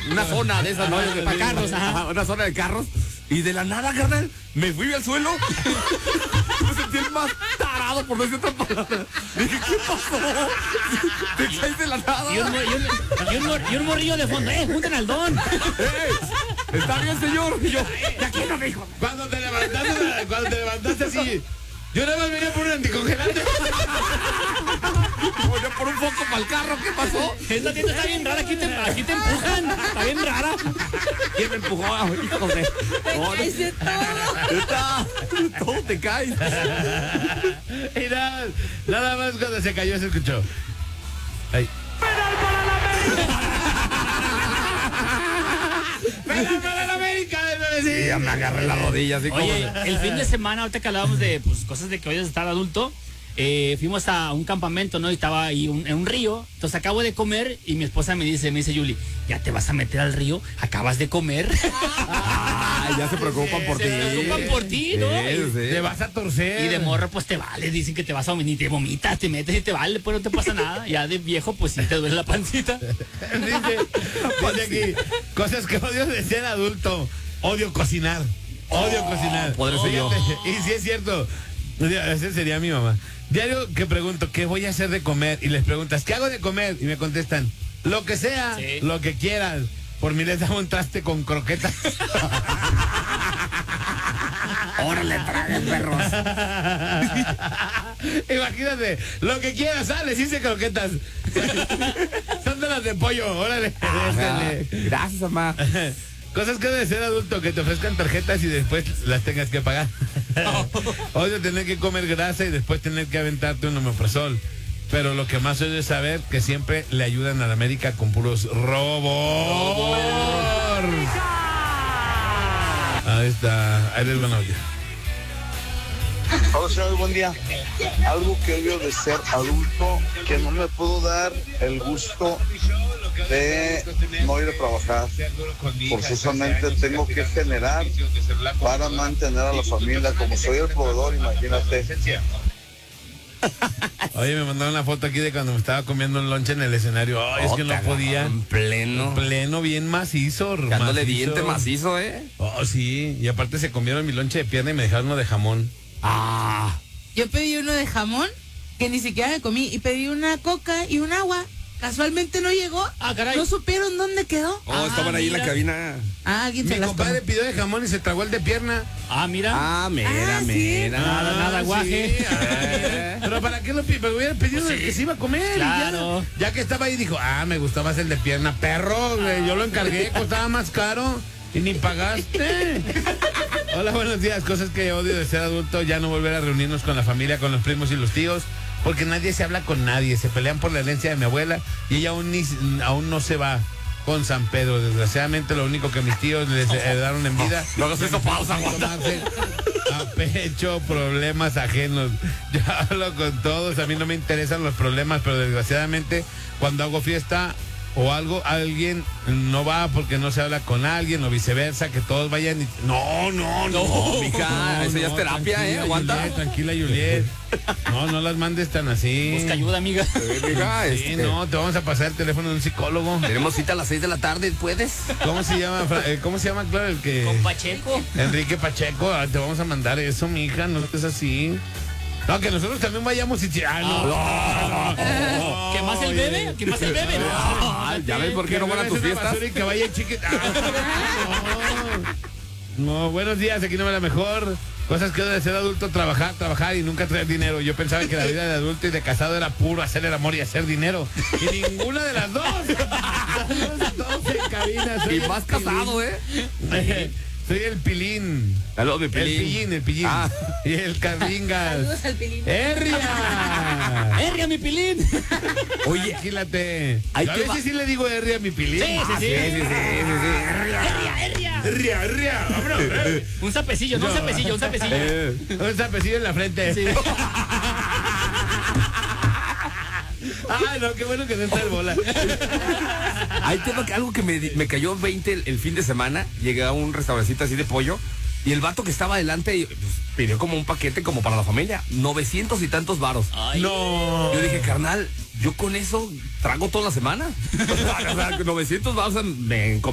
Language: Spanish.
una zona de esas, ¿no? Para carros, ajá. Una zona de carros. Y de la nada, carnal, me fui al suelo. Me sentí el más tarado, por no decir otra palabra. Dije, ¿qué pasó? Te caes de la nada. Y un morrillo de fondo, junten al don. Está bien, señor. Y yo, de aquí no me dijo. Cuando te levantaste así, yo nada más venía por un anticongelante. Oye, por un poco para el carro, ¿qué pasó? Esta tienda está bien rara, aquí te empujan. Está bien rara. ¿Quién me empujó? Hijo de... caes de todo. Todo te caes. Y nada más cuando se cayó se escuchó. Ay. ¡Penal para la América! Sí, ya me agarré la rodilla así como... Oye, el fin de semana, ahorita que hablábamos de cosas de que hoy es estar adulto, fuimos a un campamento, ¿no? Y estaba ahí en un río. Entonces acabo de comer y mi esposa me dice, Yuli, ¿ya te vas a meter al río? ¿Acabas de comer? Ya se preocupan por ti. Se preocupan por ti, ¿no? Sí. Te vas a torcer. Y de morro, pues te vale, dicen que te vas a ni te vomitas, te metes y te vale, pues no te pasa nada. Ya de viejo, pues sí te duele la pancita. Dice aquí, cosas que odio de ser adulto. Odio cocinar. Podré ser yo. Y sí es cierto. Ese sería mi mamá. Diario que pregunto, ¿qué voy a hacer de comer? Y les preguntas, ¿qué hago de comer? Y me contestan, lo que sea, sí, lo que quieras. Por mí les hago un traste con croquetas. Órale, traguen, perros. Imagínate, lo que quieras, sales, hice croquetas. Son de las de pollo, órale. Gracias, mamá. Cosas que debe ser adulto, que te ofrezcan tarjetas y después las tengas que pagar. Odio tener que comer grasa y después tener que aventarte un omeprazol. Pero lo que más odio es saber que siempre le ayudan a la América con puros robos. Ahí está, ahí les van a oír. Hola, señor, buen día. Algo que odio de ser adulto, que no me puedo dar el gusto de no ir a trabajar. Forzosamente tengo que generar para mantener a la familia. Como soy el proveedor, imagínate. Oye, me mandaron una foto aquí de cuando me estaba comiendo un lonche en el escenario. Ay, es que no podía. En pleno, bien macizo. dándole diente macizo, Oh, sí. Y aparte se comieron mi lonche de pierna y me dejaron uno de jamón. Yo pedí uno de jamón que ni siquiera me comí y pedí una coca y un agua. Casualmente no llegó. Caray. No supieron dónde quedó. Estaban ahí en la mira. cabina. Alguien Mi se las compadre tomó. pidió de jamón y se tragó el de pierna. Mira. sí. Nada, guaje. Sí, pero ¿para qué lo pidió? Pero hubiera pedido el que se iba a comer. Claro. Y ya que estaba ahí dijo, me gustó más el de pierna. Perro, güey, yo lo encargué, costaba más caro y ni pagaste. Hola, buenos días. Cosas que odio de ser adulto, ya no volver a reunirnos con la familia, con los primos y los tíos. Porque nadie se habla con nadie, se pelean por la herencia de mi abuela y ella aún no se va con San Pedro. Desgraciadamente lo único que mis tíos les heredaron en vida. No hagas eso, pausa, tomarse a pecho problemas ajenos. Yo hablo con todos, a mí no me interesan los problemas, pero desgraciadamente cuando hago fiesta o algo, alguien no va porque no se habla con alguien o viceversa, que todos vayan y... No, mija, eso ya es terapia, tranquila, aguanta. Juliet, tranquila, Juliet. No las mandes tan así. Busca ayuda, amiga. Mija, Sí, no, te vamos a pasar el teléfono de un psicólogo. Tenemos cita a las 6 de la tarde, ¿puedes? ¿Cómo se llama, claro, el que... Con Pacheco. Enrique Pacheco, te vamos a mandar eso, mija, no es así. No, que nosotros también vayamos y... no. ¿Qué más el bebé? ¿Qué más el bebé? ¿Ya ves por qué no van a tus fiestas? Y que vaya chiquita. No, buenos días, aquí no me la mejor. Cosas que debe ser adulto, trabajar y nunca traer dinero. Yo pensaba que la vida de adulto y de casado era puro hacer el amor y hacer dinero. Y ninguna de las dos. Todos en cabina. Y más casado, Soy el Pilín. Saludos, mi Pilín. El Pillín. Y el Carlingas. Saludos al Pilín. ¡Herria! ¡Herria, mi pilín! Oye, Tranquilate. ahí A te veces va. sí le digo Herria a mi Pilín. Sí. ¡Herria! Herria, vámonos. Un sapecillo, no un sapecillo, un sapecillo. Un zapecillo en la frente. Sí. No, qué bueno que no está el bola. Ahí te va algo que me cayó 20 el fin de semana. Llegué a un restaurancito así de pollo y el vato que estaba adelante pues, pidió como un paquete como para la familia. 900 y tantos varos. Ay. No. Yo dije, carnal, yo con eso trago toda la semana. O sea, 900 varos me